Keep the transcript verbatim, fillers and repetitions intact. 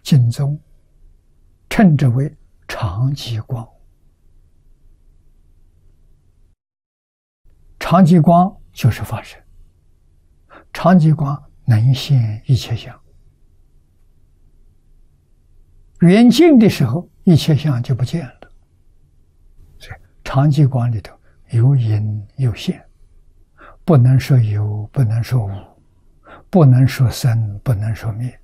经宗称之为常寂光。常寂光就是法身，常寂光能现一切相。圆净的时候，一切相就不见了。所以常寂光里头有隐有现，不能说有，不能说无，不能说生，不能说灭。